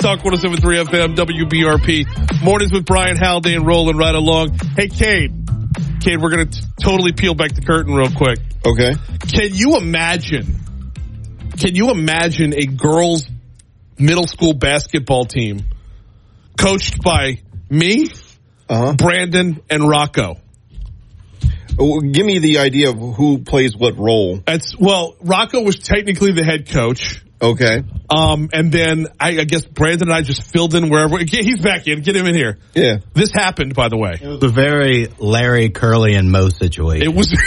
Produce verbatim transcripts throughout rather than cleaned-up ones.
Talk one oh seven point three F M, W B R P. Mornings with Brian Haldane rolling right along. Hey, Cade. Cade, we're going to totally peel back the curtain real quick. Okay. Can you imagine, can you imagine a girls' middle school basketball team coached by me, uh-huh. Brandon, and Rocco? Well, give me the idea of who plays what role. That's, well, Rocco was technically the head coach. Okay. Um, and then I, I guess Brandon and I just filled in wherever. He's back in. Get him in here. Yeah. This happened, by the way. It was a very Larry, Curly, and Moe situation. It was.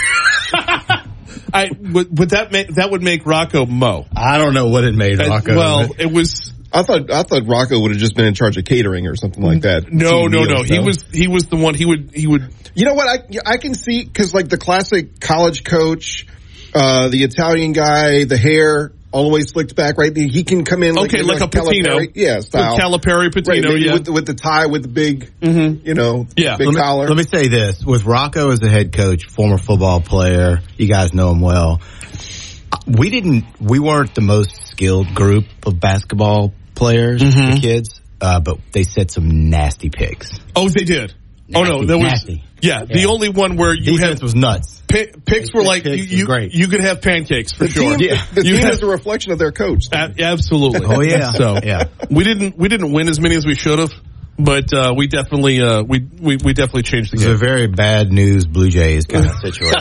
I would, would that make that would make Rocco Moe? I don't know what it made Rocco. Well, it was. I thought I thought Rocco would have just been in charge of catering or something like that. No, no, no. He was he was the one. He would he would. You know what? I I can see because like the classic college coach, uh, the Italian guy, the hair all the way slicked back, right? He can come in like, okay, like, like a Patino, yeah, style, with Calipari Patino, right, yeah, with, with the tie, with the big, mm-hmm. you know, yeah. big let me, collar. Let me say this: with Rocco as the head coach, former football player, you guys know him well. We didn't, we weren't the most skilled group of basketball players, mm-hmm. the kids, uh, but they set some nasty picks. Oh, they did. Nasty, oh no, there was nasty. Yeah, the yeah. only one where you Defense had was nuts. P- picks were like picks you, you, great. you could have pancakes for the sure. Team, yeah. The you team had, is a reflection of their coach. A- absolutely. Oh yeah. So yeah, we didn't we didn't win as many as we should have, but uh, we definitely uh, we, we we definitely changed the it was game. a very bad news Blue Jays kind of situation.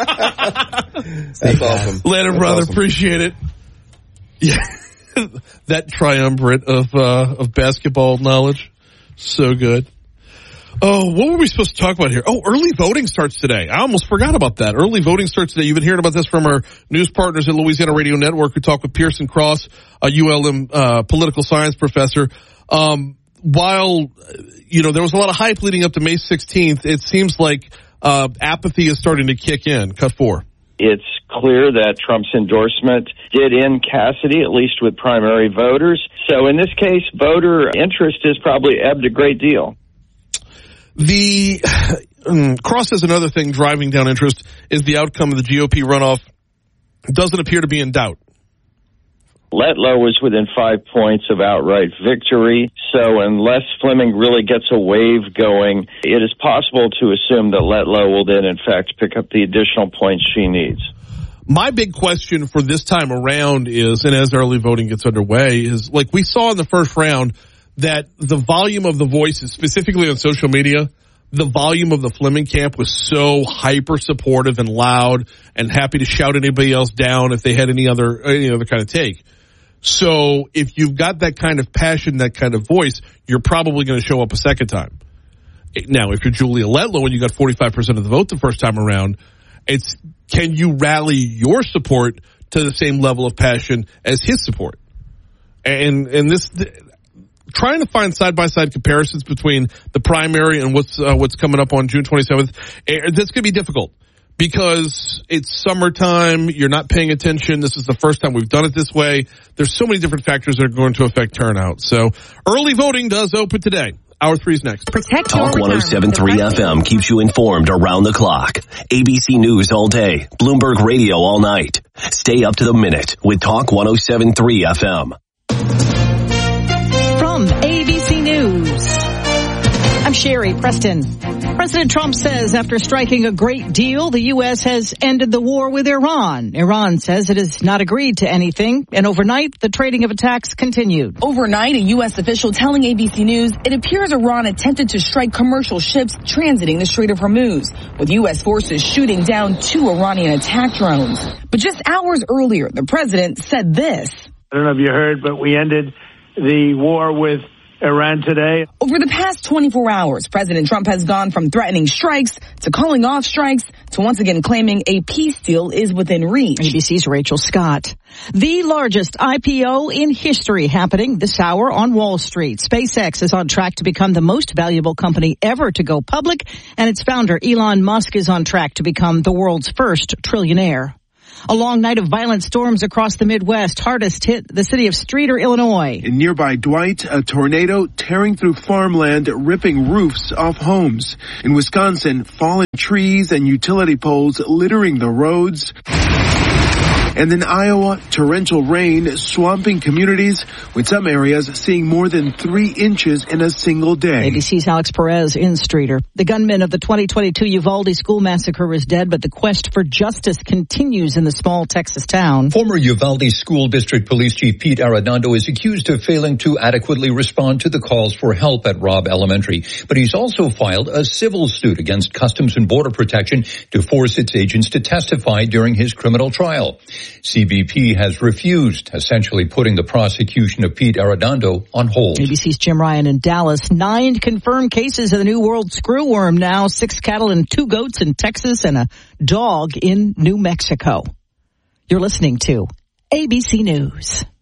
That's awesome. Later, That's brother. Awesome. Appreciate it. Yeah, that triumvirate of uh, of basketball knowledge, so good. Oh, what were we supposed to talk about here? Oh, early voting starts today. I almost forgot about that. Early voting starts today. You've been hearing about this from our news partners at Louisiana Radio Network. We talked with Pearson Cross, a U L M uh, political science professor. Um, while, you know, there was a lot of hype leading up to May sixteenth, it seems like uh, apathy is starting to kick in. Cut four. It's clear that Trump's endorsement did end Cassidy, at least with primary voters. So in this case, voter interest has probably ebbed a great deal. The um, Cross says another thing driving down interest is the outcome of the G O P runoff doesn't appear to be in doubt. Letlow was within five points of outright victory, so unless Fleming really gets a wave going, it is possible to assume that Letlow will then, in fact, pick up the additional points she needs. My big question for this time around is, and as early voting gets underway, is like we saw in the first round, that the volume of the voices, specifically on social media, the volume of the Fleming camp was so hyper supportive and loud and happy to shout anybody else down if they had any other any other kind of take. So if you've got that kind of passion, that kind of voice, you're probably going to show up a second time. Now, if you're Julia Letlow and you got forty-five percent of the vote the first time around, it's can you rally your support to the same level of passion as his support? And and this. Trying to find side-by-side comparisons between the primary and what's uh, what's coming up on June twenty-seventh, that's going to be difficult because it's summertime. You're not paying attention. This is the first time we've done it this way. There's so many different factors that are going to affect turnout. So early voting does open today. Hour three is next. Protect Talk one oh seven point three F M keeps you informed around the clock. A B C News all day. Bloomberg Radio all night. Stay up to the minute with Talk one oh seven point three F M. From A B C News, I'm Sherry Preston. President Trump says after striking a great deal, the U S has ended the war with Iran. Iran says it has not agreed to anything, and overnight, the trading of attacks continued. Overnight, a U S official telling A B C News it appears Iran attempted to strike commercial ships transiting the Strait of Hormuz, with U S forces shooting down two Iranian attack drones. But just hours earlier, the president said this. I don't know if you heard, but we ended the war with Iran today. Over the past twenty-four hours, President Trump has gone from threatening strikes to calling off strikes to once again claiming a peace deal is within reach. A B C's Rachel Scott. The largest I P O in history happening this hour on Wall Street. SpaceX is on track to become the most valuable company ever to go public, and its founder, Elon Musk, is on track to become the world's first trillionaire. A long night of violent storms across the Midwest. Hardest hit the city of Streator, Illinois. In nearby Dwight, a tornado tearing through farmland, ripping roofs off homes. In Wisconsin, fallen trees and utility poles littering the roads. And in Iowa, torrential rain swamping communities, with some areas seeing more than three inches in a single day. A B C's Alex Perez in Streeter. The gunman of the twenty twenty-two Uvalde school massacre is dead, but the quest for justice continues in the small Texas town. Former Uvalde School District Police Chief Pete Arredondo is accused of failing to adequately respond to the calls for help at Robb Elementary. But he's also filed a civil suit against Customs and Border Protection to force its agents to testify during his criminal trial. C B P has refused, essentially putting the prosecution of Pete Arredondo on hold. A B C's Jim Ryan in Dallas. Nine confirmed cases of the New World screwworm now. Six cattle and two goats in Texas and a dog in New Mexico. You're listening to A B C News.